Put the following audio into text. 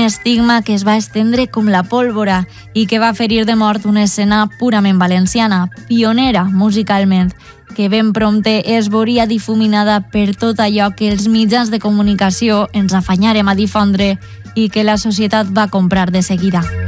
estigma que es va estendre com la pólvora i que va ferir de mort una escena purament valenciana, pionera musicalment, que ben prompte es veuria difuminada per tot allò que els mitjans de comunicació ens afanyàrem a difondre i que la societat va comprar de seguida.